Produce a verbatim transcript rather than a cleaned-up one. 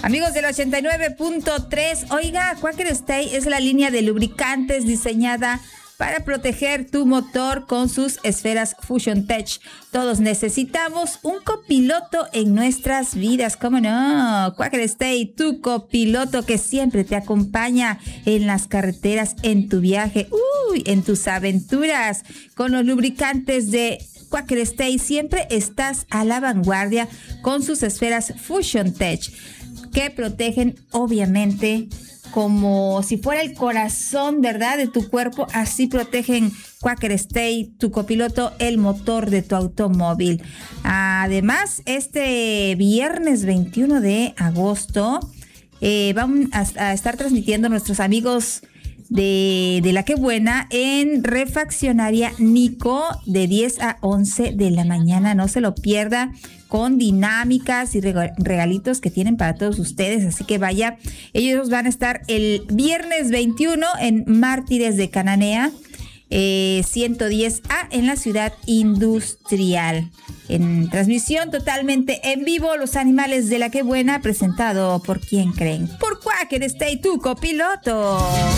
Amigos del ochenta y nueve punto tres, oiga, Quaker Stay es la línea de lubricantes diseñada para proteger tu motor con sus esferas Fusion Tech. Todos necesitamos un copiloto en nuestras vidas, ¿cómo no? Quaker Stay, tu copiloto que siempre te acompaña en las carreteras, en tu viaje, uy, en tus aventuras. Con los lubricantes de Quaker Stay siempre estás a la vanguardia con sus esferas Fusion Tech, que protegen obviamente como si fuera el corazón, ¿verdad?, de tu cuerpo. Así protegen Quaker Stay, tu copiloto, el motor de tu automóvil. Además, este viernes veintiuno de agosto eh, vamos a, a estar transmitiendo nuestros amigos de, de La Que Buena en Refaccionaria Nico de diez a once de la mañana. No se lo pierda, con dinámicas y regalitos que tienen para todos ustedes. Así que vaya, ellos van a estar el viernes veintiuno en Mártires de Cananea, eh, ciento diez A, en la ciudad industrial. En transmisión totalmente en vivo, Los Animales de La Que Buena, presentado por ¿quién creen? Por Quaker Stay, tu copiloto.